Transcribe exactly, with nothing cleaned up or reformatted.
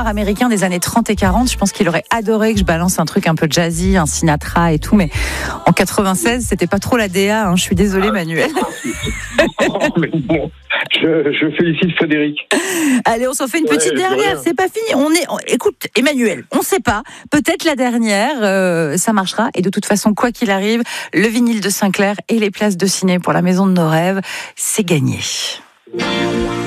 noir américain des années trente et quarante. Je pense qu'il aurait adoré que je balance un truc un peu jazzy, un Sinatra et tout, mais en quatre-vingt-seize, c'était pas trop la D A. Hein. Je suis désolée, Manuel. Oh, mais bon, je, je félicite Frédéric. Allez, on s'en fait une Ouais, petite de dernière. rien. C'est pas fini. On est. on- Écoute, Emmanuel, on sait pas. Peut-être la dernière, euh, ça marchera. Et de toute façon, quoi qu'il arrive, le vinyle de Sinclair et les places de ciné pour la maison de nos rêves, c'est gagné.